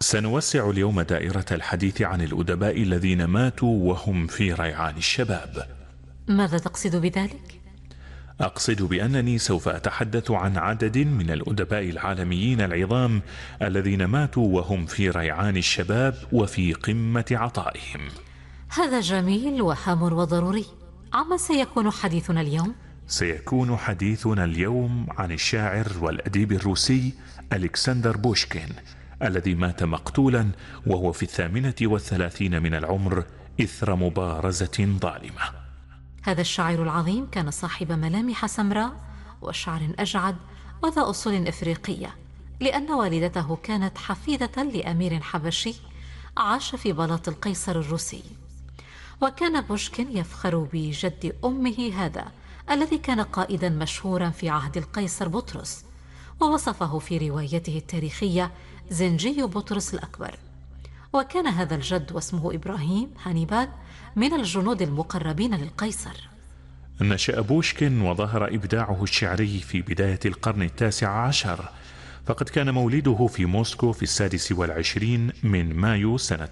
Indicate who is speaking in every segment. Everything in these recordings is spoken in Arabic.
Speaker 1: سنوسع اليوم دائرة الحديث عن الأدباء الذين ماتوا وهم في ريعان الشباب.
Speaker 2: ماذا تقصد بذلك؟
Speaker 1: أقصد بأنني سوف أتحدث عن عدد من الأدباء العالميين العظام الذين ماتوا وهم في ريعان الشباب وفي قمة عطائهم.
Speaker 2: هذا جميل وهام وضروري. عما سيكون حديثنا اليوم؟
Speaker 1: سيكون حديثنا اليوم عن الشاعر والأديب الروسي ألكسندر بوشكين، الذي مات مقتولا وهو في 38 من العمر إثر مبارزة ظالمة.
Speaker 2: هذا الشاعر العظيم كان صاحب ملامح سمراء وشعر أجعد وذا أصول إفريقية، لأن والدته كانت حفيدة لأمير حبشي عاش في بلاط القيصر الروسي. وكان بوشكين يفخر بجد أمه هذا الذي كان قائدا مشهورا في عهد القيصر بطرس، ووصفه في روايته التاريخية زنجي بطرس الأكبر. وكان هذا الجد واسمه إبراهيم هانيبال من الجنود المقربين للقيصر.
Speaker 1: نشأ بوشكين وظهر إبداعه الشعري في بداية القرن 19، فقد كان مولده في موسكو في 26 من مايو سنة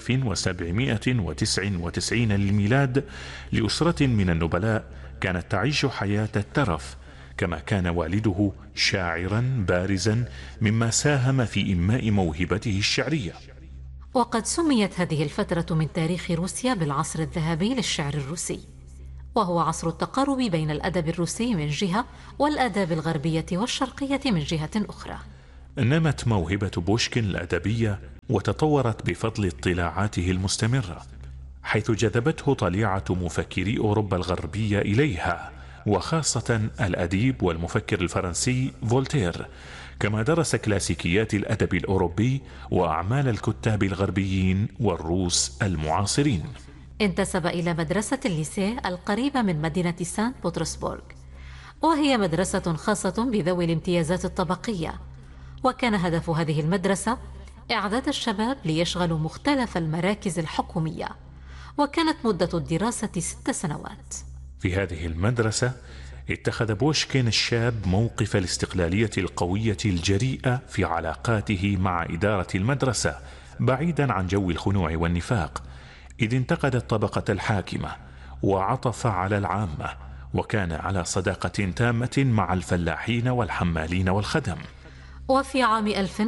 Speaker 1: 1799 للميلاد لأسرة من النبلاء كانت تعيش حياة الترف، كما كان والده شاعرا بارزا مما ساهم في إنماء موهبته الشعرية.
Speaker 2: وقد سميت هذه الفترة من تاريخ روسيا بالعصر الذهبي للشعر الروسي، وهو عصر التقارب بين الأدب الروسي من جهة والآداب الغربية والشرقية من جهة أخرى.
Speaker 1: نمت موهبة بوشكين الأدبية وتطورت بفضل اطلاعاته المستمرة، حيث جذبته طليعة مفكري أوروبا الغربية إليها، وخاصة الأديب والمفكر الفرنسي فولتير، كما درس كلاسيكيات الأدب الأوروبي وأعمال الكتاب الغربيين والروس المعاصرين.
Speaker 2: انتسب إلى مدرسة الليسيه القريبة من مدينة سانت بطرسبورغ، وهي مدرسة خاصة بذوي الامتيازات الطبقية. وكان هدف هذه المدرسة إعداد الشباب ليشغلوا مختلف المراكز الحكومية، وكانت مدة الدراسة 6 سنوات.
Speaker 1: في هذه المدرسة اتخذ بوشكين الشاب موقف الاستقلالية القوية الجريئة في علاقاته مع إدارة المدرسة، بعيدا عن جو الخنوع والنفاق، إذ انتقد الطبقة الحاكمة وعطف على العامة، وكان على صداقة تامة مع الفلاحين والحمالين والخدم.
Speaker 2: وفي عام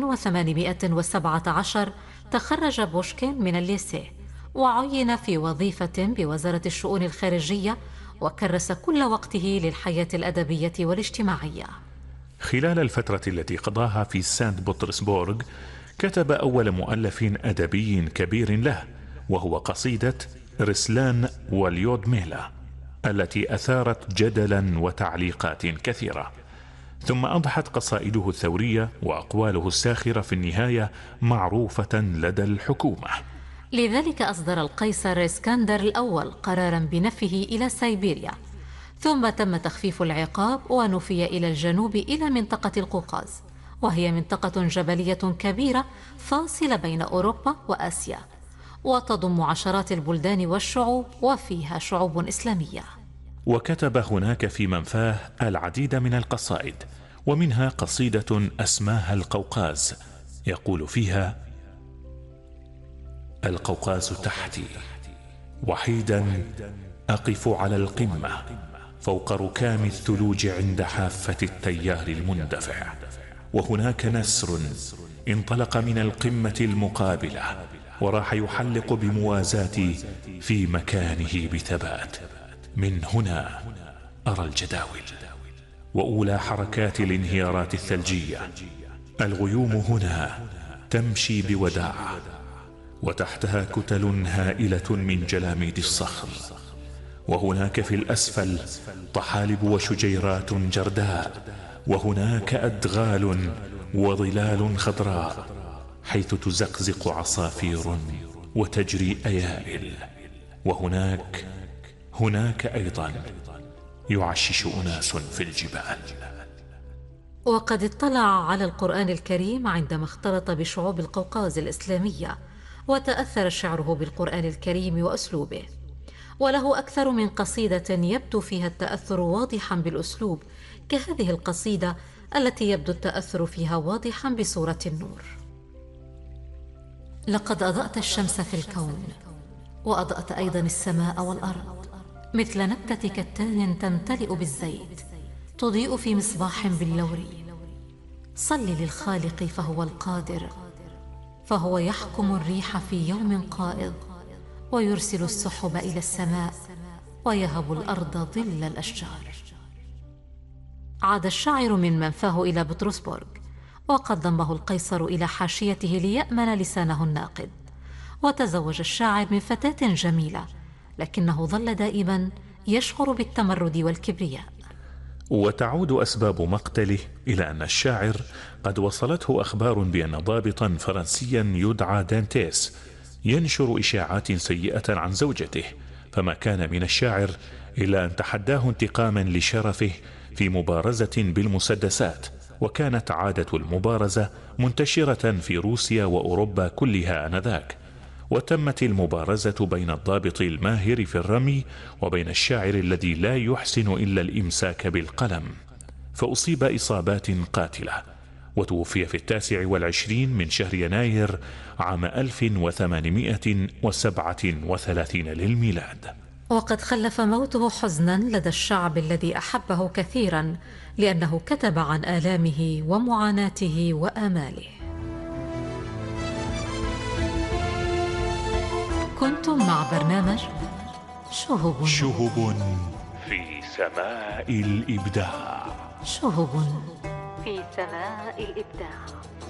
Speaker 2: 1817 تخرج بوشكين من الليسيه وعين في وظيفة بوزارة الشؤون الخارجية، وكرس كل وقته للحياة الأدبية والاجتماعية.
Speaker 1: خلال الفترة التي قضاها في سانت بطرسبورغ كتب أول مؤلف أدبي كبير له، وهو قصيدة رسلان واليودميلا، التي أثارت جدلا وتعليقات كثيرة. ثم أضحت قصائده الثورية وأقواله الساخرة في النهاية معروفة لدى الحكومة.
Speaker 2: لذلك أصدر القيصر اسكندر الأول قرارا بنفيه إلى سيبيريا، ثم تم تخفيف العقاب ونفي إلى الجنوب إلى منطقة القوقاز، وهي منطقة جبلية كبيرة فاصلة بين أوروبا وآسيا، وتضم عشرات البلدان والشعوب، وفيها شعوب إسلامية.
Speaker 1: وكتب هناك في منفاه العديد من القصائد، ومنها قصيدة أسماها القوقاز، يقول فيها: القوقاز تحتي وحيدا أقف على القمة فوق ركام الثلوج عند حافة التيار المندفع، وهناك نسر انطلق من القمة المقابلة وراح يحلق بموازاتي في مكانه بثبات. من هنا أرى الجداول وأولى حركات الانهيارات الثلجية. الغيوم هنا تمشي بوداع، وتحتها كتل هائلة من جلاميد الصخر، وهناك في الأسفل طحالب وشجيرات جرداء، وهناك أدغال وظلال خضراء حيث تزقزق عصافير وتجري أيائل، وهناك أيضا يعشش أناس في الجبال.
Speaker 2: وقد اطلع على القرآن الكريم عندما اختلط بشعوب القوقاز الإسلامية، وتأثر شعره بالقرآن الكريم وأسلوبه، وله أكثر من قصيدة يبدو فيها التأثر واضحا بالأسلوب، كهذه القصيدة التي يبدو التأثر فيها واضحا بسورة النور. لقد أضأت الشمس في الكون، وأضأت أيضا السماء والأرض، مثل نبتة كتان تمتلئ بالزيت تضيء في مصباح باللوري. صل للخالق فهو القادر، فهو يحكم الريح في يوم قائض، ويرسل السحب إلى السماء، ويهب الأرض ظل الأشجار. عاد الشاعر من منفاه إلى بطرسبورغ، وقد ضمه القيصر إلى حاشيته ليأمن لسانه الناقد. وتزوج الشاعر من فتاة جميلة، لكنه ظل دائما يشعر بالتمرد والكبرياء.
Speaker 1: وتعود أسباب مقتله إلى أن الشاعر قد وصلته أخبار بأن ضابطا فرنسيا يدعى دانتيس ينشر إشاعات سيئة عن زوجته، فما كان من الشاعر إلا أن تحداه انتقاما لشرفه في مبارزة بالمسدسات. وكانت عادة المبارزة منتشرة في روسيا وأوروبا كلها آنذاك، وتمت المبارزة بين الضابط الماهر في الرمي وبين الشاعر الذي لا يحسن إلا الإمساك بالقلم، فأصيب إصابات قاتلة، وتوفي في 29 من شهر يناير عام 1837 للميلاد.
Speaker 2: وقد خلف موته حزنا لدى الشعب الذي أحبه كثيرا، لأنه كتب عن آلامه ومعاناته وآماله. كنتم مع برنامج شهب
Speaker 1: في سماء الإبداع.
Speaker 2: شهب في سماء الإبداع.